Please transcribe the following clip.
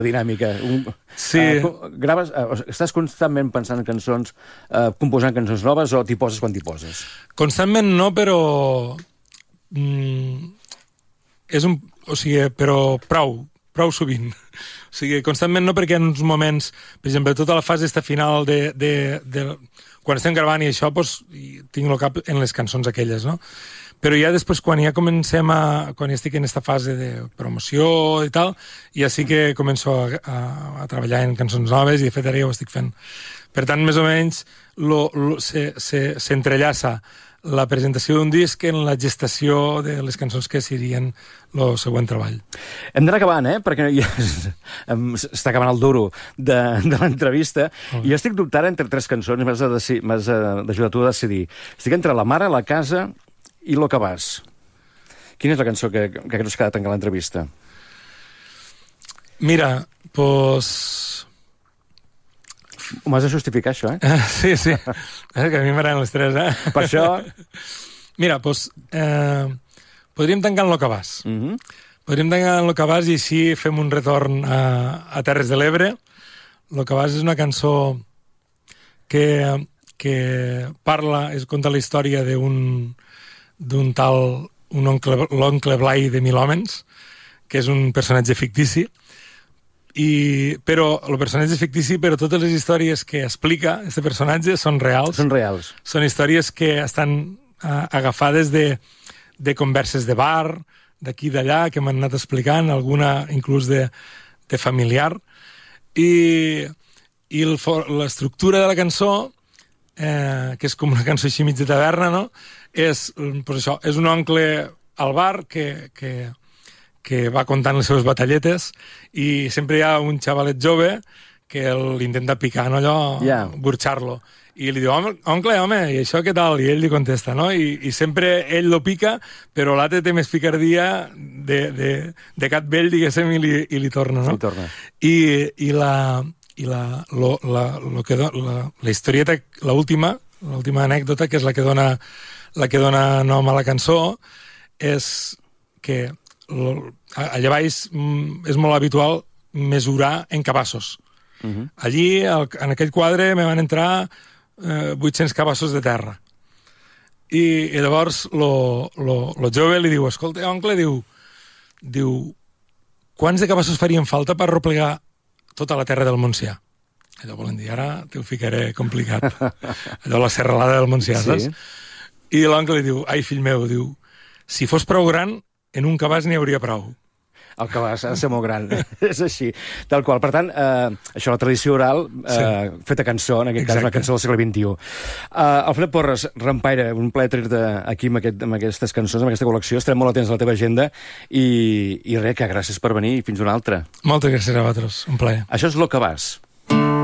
dinàmica. Sí. Estàs constantment pensant en cançons, composant cançons noves, o t'hi poses quan t'hi poses? Constantment no, però... però prou sovint. O sigui, constantment no, perquè en uns moments, per exemple, tota la fase final quan estem gravant i això, doncs, tinc el cap en les cançons aquelles, no? Però ja després, quan ja quan ja estic en aquesta fase de promoció i tal, ja sí que començo a treballar en cançons noves, i de fet ara ja ho estic fent. Per tant, més o menys, s'entrellaça la presentació d'un disc en la gestació de les cançons que serien el següent treball. Hem d'anar acabant, perquè ja està acabant el duro de l'entrevista, i jo estic dubtant entre 3 cançons, m'has d'ajudar tu a decidir. Estic entre La mare, La casa i Lo que vas. Quina és la cançó que creus que ha de tancar l'entrevista? Mira, doncs... M'has de justificar, això, Sí. Que a mi m'agraden les 3, Per això... Mira, doncs... podríem tancar en Lo que vas. Podríem tancar en Lo que vas i així fem un retorn a Terres de l'Ebre. Lo que vas és una cançó que conta la història d'un tal, l'oncle Blai de Mil Hòmens, que és un personatge fictici, però el personatge és fictici, però totes les històries que explica aquest personatge són reals. Són reals. Són històries que estan agafades de converses de bar, d'aquí i d'allà, que m'han anat explicant, alguna inclús de familiar. I l'estructura de la cançó, que és com una cançó així mig de taverna, no? És un oncle al bar que va contant les seves batalletes, i sempre hi ha un xavalet jove que l'intenta picar, no, allò, burxar-lo. I li diu, oncle, home, i això què tal? I ell li contesta, no? I sempre ell lo pica, però l'altre té més picardia de gat vell, diguéssim, i li torna, no? Li torna. I la historieta, l'última anècdota, que és la que dona nom a la cançó, és que allà baix és molt habitual mesurar en cabassos. Allí, en aquell quadre, me van entrar 800 cabassos de terra. I llavors lo jove li diu, escolta, oncle, diu, quants de cabassos farien falta per replegar tota la terra del Montsià? Allò volen dir, ara t'ho ficaré complicat. Allò la serralada del Montsià, saps? I l'oncle li diu, ai, fill meu, diu, si fos prou gran, en un cabàs n'hi hauria prou. El cabàs ha de ser molt gran, és així. Tal qual. Per tant, això, la tradició oral, feta cançó, en aquest cas, una cançó del segle XXI. Alfred Porres, Rampaire, un plaer tenir-te aquí amb aquestes cançons, amb aquesta col·lecció. Estarem molt atents a la teva agenda i res, que gràcies per venir i fins una altra. Moltes gràcies a vosaltres, un plaer. Això és Lo que vas.